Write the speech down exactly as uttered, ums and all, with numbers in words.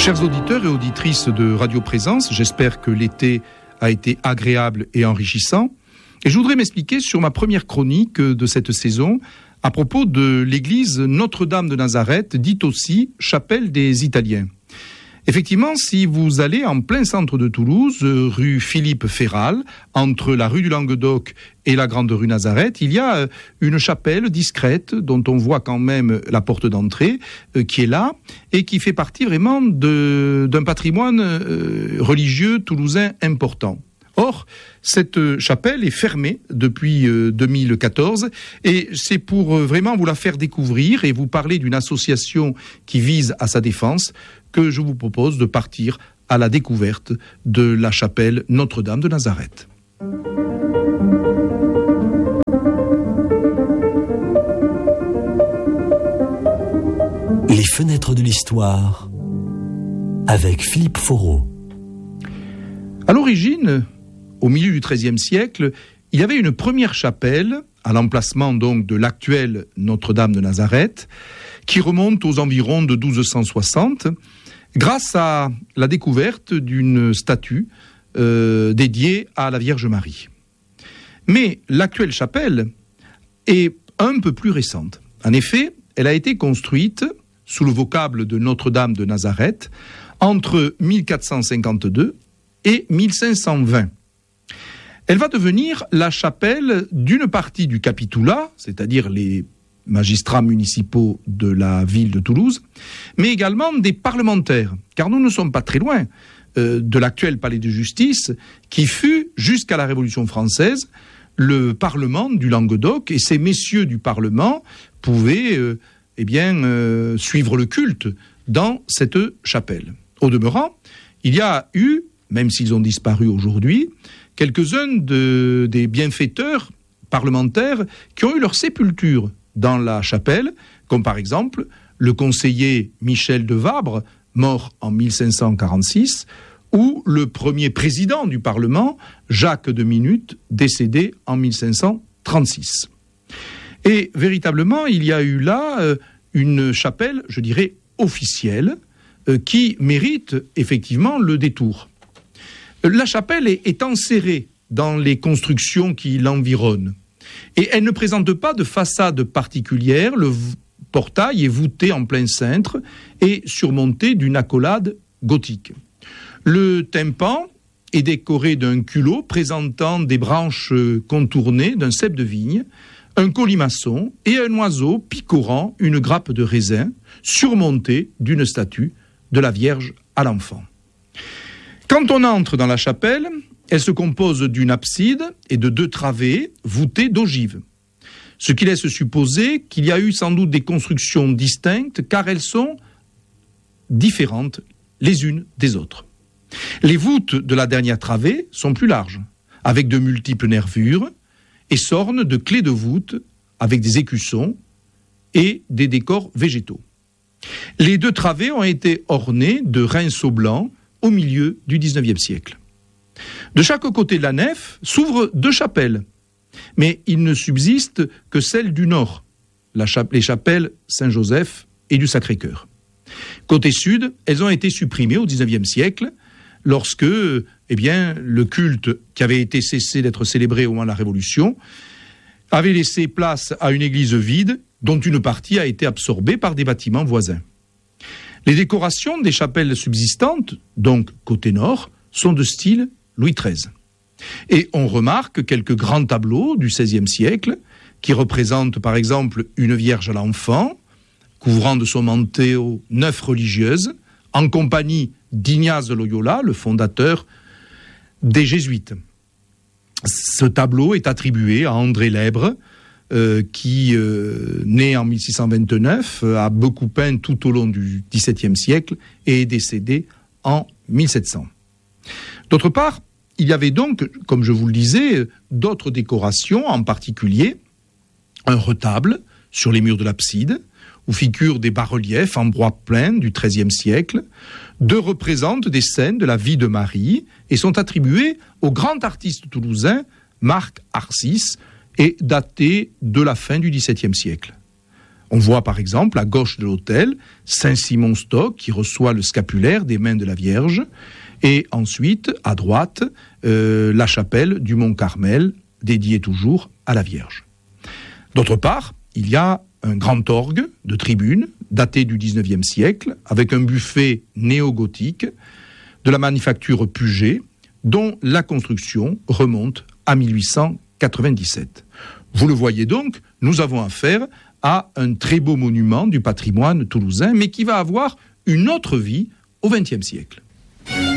Chers auditeurs et auditrices de Radio Présence, j'espère que l'été a été agréable et enrichissant. Et je voudrais m'expliquer sur ma première chronique de cette saison à propos de l'église Notre-Dame de Nazareth, dite aussi Chapelle des Italiens. Effectivement, si vous allez en plein centre de Toulouse, rue Philippe Féral, entre la rue du Languedoc et la grande rue Nazareth, il y a une chapelle discrète dont on voit quand même la porte d'entrée euh, qui est là et qui fait partie vraiment de, d'un patrimoine euh, religieux toulousain important. Or, cette chapelle est fermée depuis euh, deux mille quatorze et c'est pour euh, vraiment vous la faire découvrir et vous parler d'une association qui vise à sa défense que je vous propose de partir à la découverte de la chapelle Notre-Dame de Nazareth. Les fenêtres de l'histoire avec Philippe Foreau. À l'origine, au milieu du treizième siècle, il y avait une première chapelle à l'emplacement donc de l'actuelle Notre-Dame de Nazareth qui remonte aux environs de douze cent soixante grâce à la découverte d'une statue euh, dédiée à la Vierge Marie. Mais l'actuelle chapelle est un peu plus récente. En effet, elle a été construite sous le vocable de Notre-Dame de Nazareth entre mille quatre cent cinquante-deux et mille cinq cent vingt. Elle va devenir la chapelle d'une partie du capitoulat, c'est-à-dire les magistrats municipaux de la ville de Toulouse, mais également des parlementaires, car nous ne sommes pas très loin euh, de l'actuel palais de justice, qui fut, jusqu'à la Révolution française, le Parlement du Languedoc, et ces messieurs du Parlement pouvaient euh, eh bien, euh, suivre le culte dans cette chapelle. Au demeurant, il y a eu, même s'ils ont disparu aujourd'hui, quelques-uns de, des bienfaiteurs parlementaires qui ont eu leur sépulture dans la chapelle, comme par exemple le conseiller Michel de Vabre, mort en mille cinq cent quarante-six, ou le premier président du Parlement, Jacques de Minute, décédé en mille cinq cent trente-six. Et véritablement, il y a eu là euh, une chapelle, je dirais, officielle, euh, qui mérite effectivement le détour. La chapelle est, est enserrée dans les constructions qui l'environnent. Et elle ne présente pas de façade particulière. Le v- portail est voûté en plein cintre et surmonté d'une accolade gothique. Le tympan est décoré d'un culot présentant des branches contournées d'un cep de vigne, un colimaçon et un oiseau picorant une grappe de raisin surmontée d'une statue de la Vierge à l'enfant. Quand on entre dans la chapelle, elle se compose d'une abside et de deux travées voûtées d'ogives, ce qui laisse supposer qu'il y a eu sans doute des constructions distinctes car elles sont différentes les unes des autres. Les voûtes de la dernière travée sont plus larges, avec de multiples nervures et s'ornent de clés de voûte avec des écussons et des décors végétaux. Les deux travées ont été ornées de rinceaux blancs au milieu du dix-neuvième siècle. De chaque côté de la nef s'ouvrent deux chapelles, mais il ne subsiste que celle du nord, la cha- les chapelles Saint-Joseph et du Sacré-Cœur. Côté sud, elles ont été supprimées au dix-neuvième siècle, lorsque eh bien, le culte qui avait été cessé d'être célébré au moment de la Révolution avait laissé place à une église vide, dont une partie a été absorbée par des bâtiments voisins. Les décorations des chapelles subsistantes, donc côté nord, sont de style Louis treize. Et on remarque quelques grands tableaux du seizième siècle qui représentent par exemple une Vierge à l'enfant, couvrant de son manteau neuf religieuses, en compagnie d'Ignace de Loyola, le fondateur des Jésuites. Ce tableau est attribué à André Lèbre, euh, qui, euh, né en mille six cent vingt-neuf, a beaucoup peint tout au long du dix-septième siècle et est décédé en mille sept cents. D'autre part, il y avait donc, comme je vous le disais, d'autres décorations, en particulier un retable sur les murs de l'abside, où figurent des bas-reliefs en bois plein du treizième siècle, deux représentent des scènes de la vie de Marie et sont attribués au grand artiste toulousain Marc Arcis et datés de la fin du dix-septième siècle. On voit par exemple à gauche de l'autel Saint-Simon-Stock qui reçoit le scapulaire des mains de la Vierge, et ensuite à droite euh, la chapelle du Mont-Carmel dédiée toujours à la Vierge. D'autre part, il y a un grand orgue de tribune daté du dix-neuvième siècle avec un buffet néo-gothique de la manufacture Puget dont la construction remonte à mille huit cent quatre-vingt-dix-sept. Vous le voyez donc, nous avons affaire à un très beau monument du patrimoine toulousain, mais qui va avoir une autre vie au vingtième siècle.